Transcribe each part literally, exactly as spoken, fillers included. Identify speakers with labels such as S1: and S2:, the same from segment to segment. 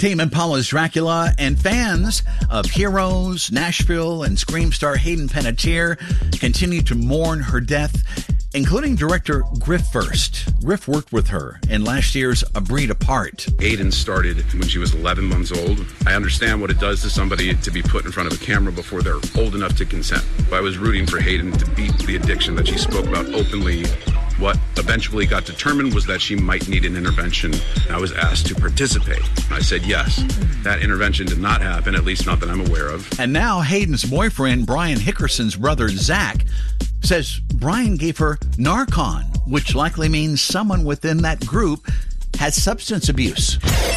S1: Tame Impala's Dracula and fans of Heroes, Nashville, and Scream star Hayden Panettiere continue to mourn her death, including director Griff First. Griff worked with her in last year's A Breed Apart.
S2: Hayden started when she was eleven months old. I understand what it does to somebody to be put in front of a camera before they're old enough to consent. I was rooting for Hayden to beat the addiction that she spoke about openly. What eventually got determined was that she might need an intervention. I was asked to participate. I said yes. That intervention did not happen, at least not that I'm aware of.
S1: And now Hayden's boyfriend, Brian Hickerson's brother, Zach, says Brian gave her Narcan, which likely means someone within that group has substance abuse.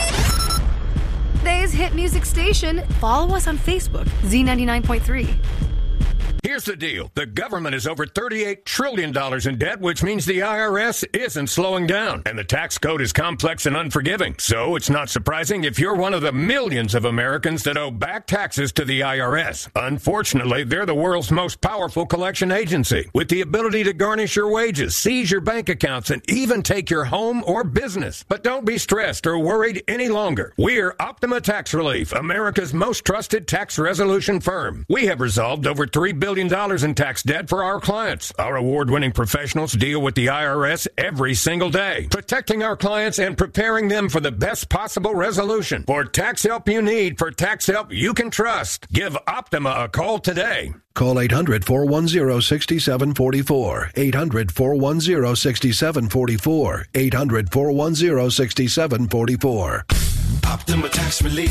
S3: Today's hit music station. Follow us on Facebook, Z ninety-nine point three.
S4: Here's the deal. The government is over thirty-eight trillion dollars in debt, which means the I R S isn't slowing down. And the tax code is complex and unforgiving. So it's not surprising if you're one of the millions of Americans that owe back taxes to the I R S. Unfortunately, they're the world's most powerful collection agency, with the ability to garnish your wages, seize your bank accounts, and even take your home or business. But don't be stressed or worried any longer. We're Optima Tax Relief, America's most trusted tax resolution firm. We have resolved over three billion dollars in tax debt for our clients. Our award-winning professionals deal with the I R S every single day, protecting our clients and preparing them for the best possible resolution. For tax help you need, for tax help you can trust, give Optima a call today.
S5: Call eight hundred, four one zero, six seven four four. eight hundred, four one zero, six seven four four. eight hundred, four one zero, six seven four four.
S6: Optima Tax Relief.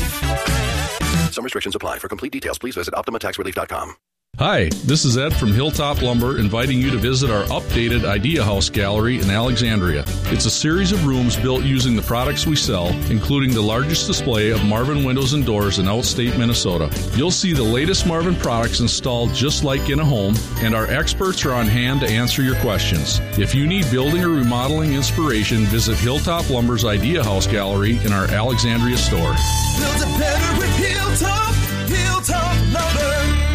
S5: Some restrictions apply. For complete details, please visit optima tax relief dot com.
S7: Hi, this is Ed from Hilltop Lumber, inviting you to visit our updated Idea House Gallery in Alexandria. It's a series of rooms built using the products we sell, including the largest display of Marvin windows and doors in outstate Minnesota. You'll see the latest Marvin products installed just like in a home, and our experts are on hand to answer your questions. If you need building or remodeling inspiration, visit Hilltop Lumber's Idea House Gallery in our Alexandria store.
S6: Build it better with Hilltop, Hilltop Lumber.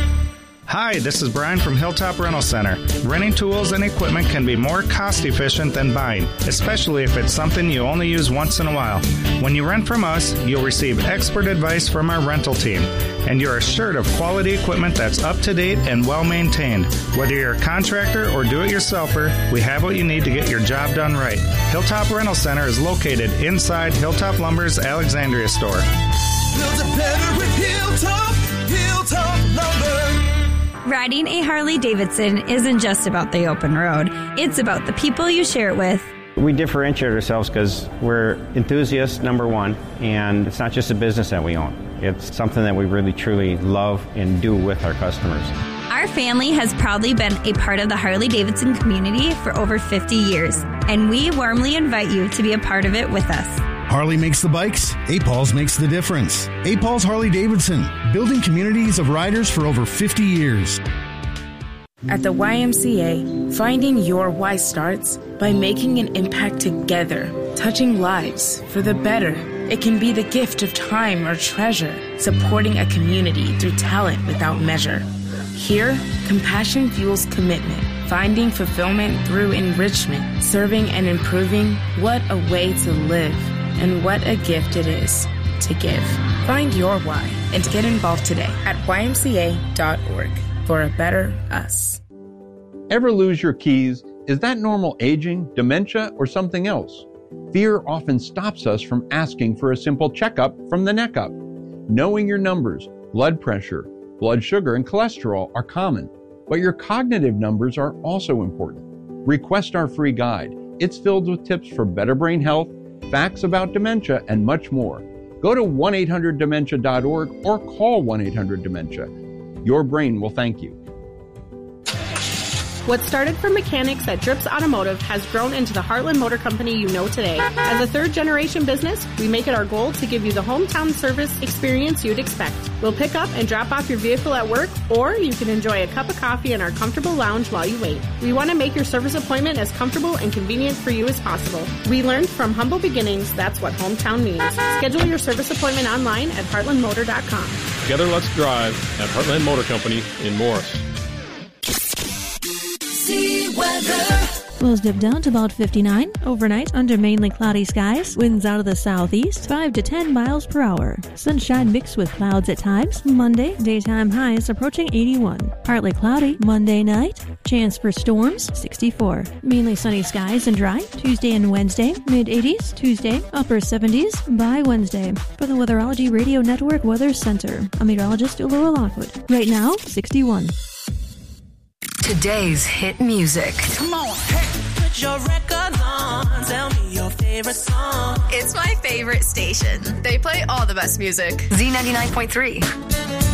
S8: Hi, this is Brian from Hilltop Rental Center. Renting tools and equipment can be more cost efficient than buying, especially if it's something you only use once in a while. When you rent from us, you'll receive expert advice from our rental team, and you're assured of quality equipment that's up to date and well maintained. Whether you're a contractor or do-it-yourselfer, we have what you need to get your job done right. Hilltop Rental Center is located inside Hilltop Lumber's Alexandria store.
S6: Build it better with Hilltop, Hilltop Lumber.
S9: Riding a Harley-Davidson isn't just about the open road. It's about the people you share it with.
S10: We differentiate ourselves because we're enthusiasts, number one, and it's not just a business that we own. It's something that we really, truly love and do with our customers.
S9: Our family has proudly been a part of the Harley-Davidson community for over fifty years, and we warmly invite you to be a part of it with us.
S11: Harley makes the bikes, A P A Ls makes the difference. A P A Ls Harley-Davidson, building communities of riders for over fifty years.
S12: At the Y M C A, finding your why starts by making an impact together, touching lives for the better. It can be the gift of time or treasure, supporting a community through talent without measure. Here, compassion fuels commitment, finding fulfillment through enrichment, serving and improving. What a way to live. And what a gift it is to give. Find your why and get involved today at Y M C A dot org for a better us.
S13: Ever lose your keys? Is that normal aging, dementia, or something else? Fear often stops us from asking for a simple checkup from the neck up. Knowing your numbers, blood pressure, blood sugar, and cholesterol are common, but your cognitive numbers are also important. Request our free guide. It's filled with tips for better brain health, facts about dementia, and much more. Go to one eight hundred dementia dot org or call one eight hundred dementia. Your brain will thank you.
S14: What started from mechanics at Drips Automotive has grown into the Heartland Motor Company you know today. As a third-generation business, we make it our goal to give you the hometown service experience you'd expect. We'll pick up and drop off your vehicle at work, or you can enjoy a cup of coffee in our comfortable lounge while you wait. We want to make your service appointment as comfortable and convenient for you as possible. We learned from humble beginnings that's what hometown means. Schedule your service appointment online at heartland motor dot com.
S15: Together, let's drive at Heartland Motor Company in Morris.
S6: See weather.
S16: Lows dip down to about fifty-nine. Overnight, under mainly cloudy skies. Winds out of the southeast, five to ten miles per hour. Sunshine mixed with clouds at times. Monday, daytime highs approaching eighty-one. Partly cloudy. Monday night, chance for storms, sixty-four. Mainly sunny skies and dry. Tuesday and Wednesday, mid-eighties. Tuesday, upper seventies by Wednesday. For the Weatherology Radio Network Weather Center, I'm meteorologist Laura Lockwood. Right now, sixty-one.
S17: Today's hit music.
S6: Come on, hey, put your records on. Tell me your favorite song.
S17: It's my favorite station. They play all the best music. Z ninety-nine point three.